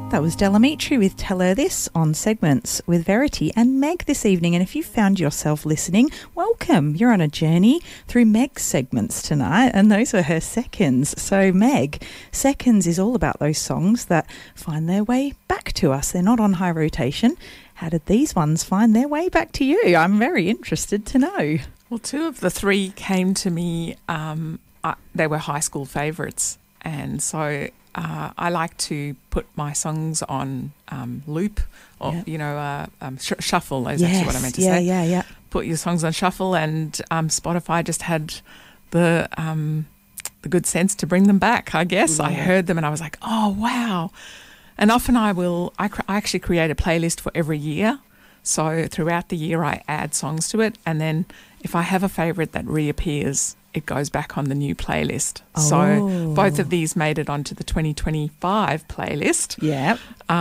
That was Delamitri with Tell Her This on Segments with Verity and Meg this evening. And if you found yourself listening, welcome. You're on a journey through Meg's segments tonight, and those were her seconds. So Meg, seconds is all about those songs that find their way back to us. They're not on high rotation. How did these ones find their way back to you? I'm very interested to know. Well, two of the three came to me. They were high school favourites, and so I like to put my songs on loop, or shuffle is actually what I meant to say. Yeah. Put your songs on shuffle, and Spotify just had the good sense to bring them back. I guess I heard them and I was like, oh wow! And often I actually create a playlist for every year. So throughout the year I add songs to it, and then if I have a favourite that reappears, it goes back on the new playlist. Oh. So both of these made it onto the 2025 playlist. Yeah.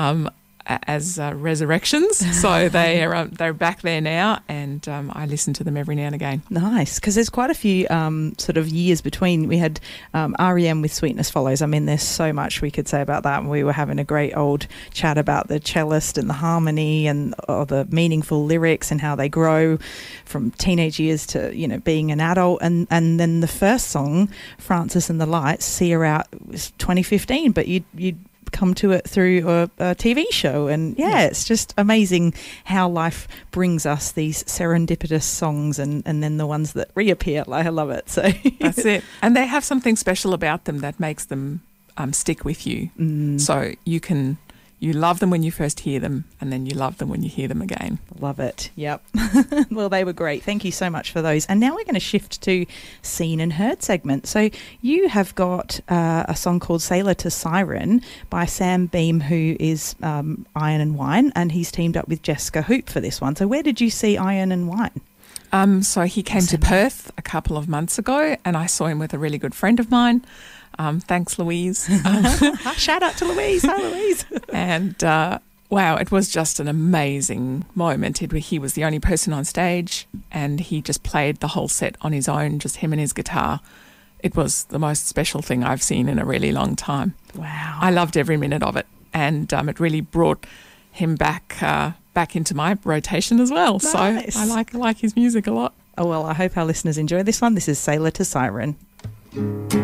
As resurrections. So they're back there now, and I listen to them every now and again. Nice, because there's quite a few sort of years between. We had REM with Sweetness Follows. I mean, there's so much we could say about that, and we were having a great old chat about the cellist and the harmony and the meaningful lyrics and how they grow from teenage years to, being an adult. And then the first song, Francis and the Lights, see her out, it was 2015, but you'd come to it through a TV show, and it's just amazing how life brings us these serendipitous songs and then the ones that reappear. I love it. So that's it, and they have something special about them that makes them stick with you. So you love them when you first hear them, and then you love them when you hear them again. Love it. Yep. Well, they were great. Thank you so much for those. And now we're going to shift to Seen and Heard segment. So you have got a song called Sailor to Siren by Sam Beam, who is Iron and Wine, and he's teamed up with Jessica Hoop for this one. So where did you see Iron and Wine? So he came to Perth a couple of months ago, and I saw him with a really good friend of mine. Thanks, Louise. Shout out to Louise. Hi, Louise. And wow, it was just an amazing moment. He was the only person on stage, and he just played the whole set on his own, just him and his guitar. It was the most special thing I've seen in a really long time. Wow. I loved every minute of it, and it really brought him back into my rotation as well. Nice. So I like his music a lot. Oh, well, I hope our listeners enjoy this one. This is Sailor to Siren.